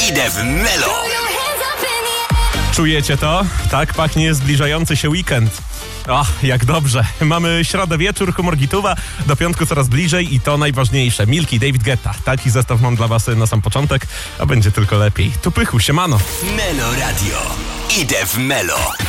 Idę w Melo. Czujecie to? Tak pachnie zbliżający się weekend. Ach, jak dobrze. Mamy środę wieczór, humor gituwa, do piątku coraz bliżej i to najważniejsze. Milki, David Guetta. Taki zestaw mam dla was na sam początek, a będzie tylko lepiej. Tu Pychu, siemano. Melo Radio. Idę w Melo.